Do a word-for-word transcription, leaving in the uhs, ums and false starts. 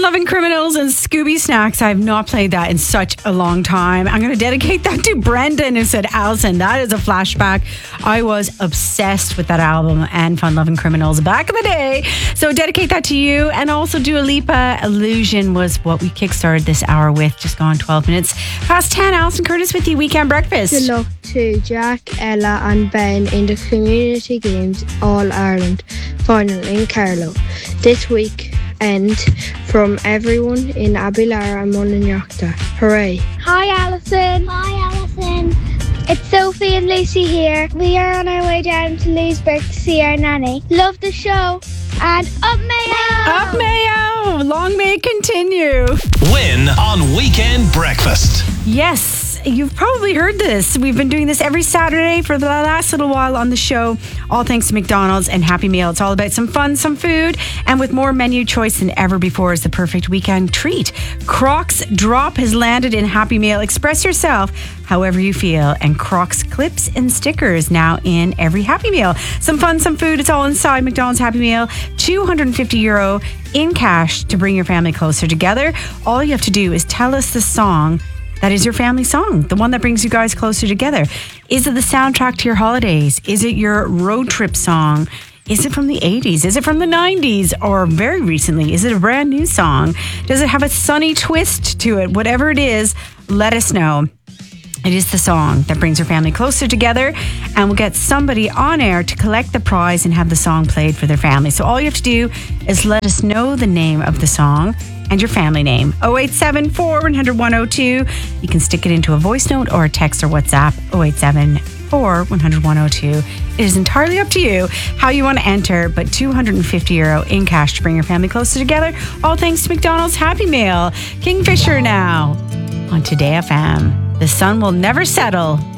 Fun-loving criminals and Scooby Snacks. I have not played that in such a long time. I'm going to dedicate that to Brendan, who said, Alison, that is a flashback. I was obsessed with that album and Fun-loving criminals back in the day. So dedicate that to you. And also Dua Lipa, Illusion was what we kickstarted this hour with. Just gone twelve minutes past ten. Alison Curtis with you, Weekend Breakfast. Good luck to Jack, Ella and Ben in the Community Games All-Ireland final in Carlow this week. And from everyone in Abilara and Mullinachta. Hooray. Hi Alison. Hi Alison. It's Sophie and Lucy here. We are on our way down to Leesburg to see our nanny. Love the show. And up Mayo! Up Mayo! Long may it continue. Win on Weekend Breakfast. Yes, you've probably heard this. We've been doing this every Saturday for the last little while on the show. All thanks to McDonald's and Happy Meal. It's all about some fun, some food, and with more menu choice than ever before is the perfect weekend treat. Crocs Drop has landed in Happy Meal. Express yourself however you feel. And Crocs clips and stickers now in every Happy Meal. Some fun, some food. It's all inside McDonald's Happy Meal. two hundred fifty euro in cash to bring your family closer together. All you have to do is tell us the song that is your family song, the one that brings you guys closer together. Is it the soundtrack to your holidays? Is it your road trip song? Is it from the eighties? Is it from the nineties? Or very recently, is it a brand new song? Does it have a sunny twist to it? Whatever it is, let us know. It is the song that brings your family closer together, and we'll get somebody on air to collect the prize and have the song played for their family. So all you have to do is let us know the name of the song and your family name. oh eight seven four, one hundred, one oh two. You can stick it into a voice note or a text or WhatsApp. oh eight seven four, one hundred, one oh two. It is entirely up to you how you want to enter, but two hundred fifty euro in cash to bring your family closer together. All thanks to McDonald's Happy Meal. Kingfisher now on Today F M. The sun will never settle